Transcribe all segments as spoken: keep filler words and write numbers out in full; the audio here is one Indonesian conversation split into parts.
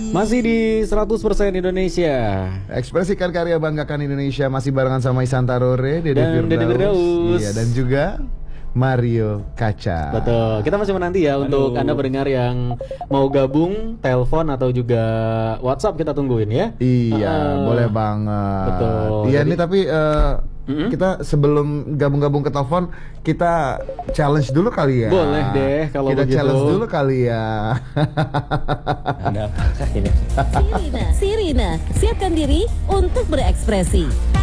Masih di seratus persen Indonesia. Ekspresikan karya, banggakan Indonesia. Masih barengan sama Isan Tarore, Dede Dan Dede Firdaus. Firdaus. Iya, dan juga Mario Kaca. Betul. Kita masih menanti ya. Aduh. Untuk Anda pendengar yang mau gabung, telepon atau juga WhatsApp kita tungguin ya. Iya, uh, boleh banget. Betul. Iya, Jadi, nih tapi uh, mm-hmm. kita sebelum gabung-gabung ke telepon, kita challenge dulu kali ya. Boleh deh kalau kita begitu. Kita challenge dulu kali ya. Ada apa ini? Sirina, Sirina, siapkan diri untuk berekspresi.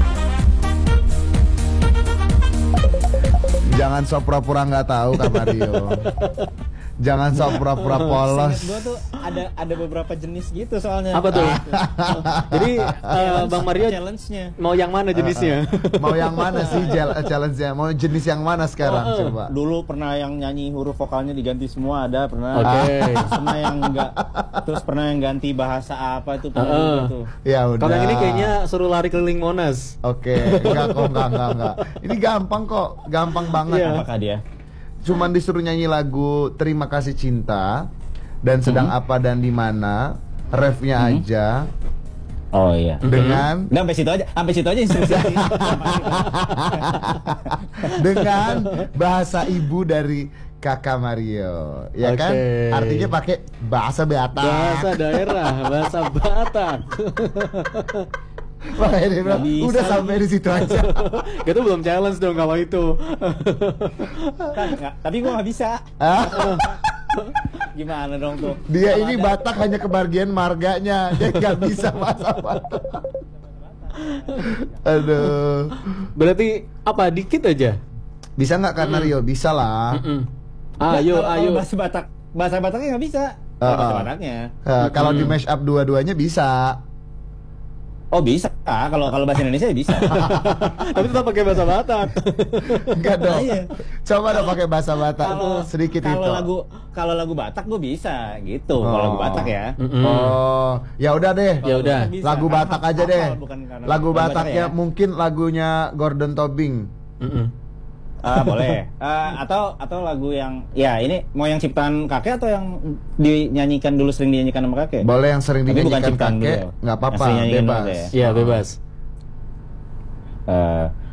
Jangan sok pura-pura nggak tahu Kak Mario. Jangan sok pura-pura polos. Gue tuh ada ada beberapa jenis gitu soalnya. Apa tuh? Jadi uh, Bang Mario challenge-nya mau yang mana jenisnya? Uh, uh, mau yang mana sih challenge-nya? Mau jenis yang mana sekarang? Oh, uh, coba. Dulu pernah yang nyanyi huruf vokalnya diganti semua, ada pernah. Oke. Okay. Terus pernah yang enggak, terus pernah yang ganti bahasa apa itu pernah uh, uh. gitu. Ya udah. Kalau yang ini kayaknya suruh lari keliling Monas. Oke, okay. enggak kok, enggak, enggak, enggak. Ini gampang kok, gampang banget. Yeah. Apakah dia? Cuman disuruh nyanyi lagu Terima Kasih Cinta dan Sedang mm-hmm. Apa dan di Mana, refnya mm-hmm. aja. Oh iya. Dengan Udah sampai situ aja, sampai situ aja instruksi. Dengan bahasa ibu dari Kakak Mario, ya okay. kan? Artinya pakai bahasa Batak. Bahasa daerah, bahasa Batak. Makanya dia bilang, udah sampai di situ aja. Itu belum challenge dong kalau itu. Kan, gak, tapi gua nggak bisa. Gimana dong tuh? Dia ini Batak hanya kebagian marganya, dia nggak bisa bahasa Batak. Aduh. Berarti apa? Dikit aja? Bisa nggak Kak Mario? Bisa lah. Mm-mm. Ayo, nah, ayo. Bahasa Batak, bahasa Bataknya nggak bisa. Uh, uh. Bahasa Bataknya. Uh, kalau di mash up dua-duanya bisa. Oh bisa, ah, kalau kalau bahasa Indonesia ya bisa. Tapi tetap pakai bahasa Batak. Enggak dong. Nah, iya. Coba dong pakai bahasa Batak Kalau sedikit itu. Kalau lagu kalau lagu Batak gue bisa gitu. Oh. Kalau lagu Batak ya. Mm-mm. Oh, ya udah deh. Ya udah. Lagu Batak aja deh. Lagu Bataknya ya? mungkin lagunya Gordon Tobing. Mm-mm. Ah boleh. Uh, atau atau lagu yang ya ini mau yang ciptaan kakek atau yang dinyanyikan dulu sering dinyanyikan sama kakek? Boleh yang sering dinyanyikan kakek, dulu. nggak apa-apa, Yang sering nyanyikan bebas. dulu ya? Iya, bebas. Uh,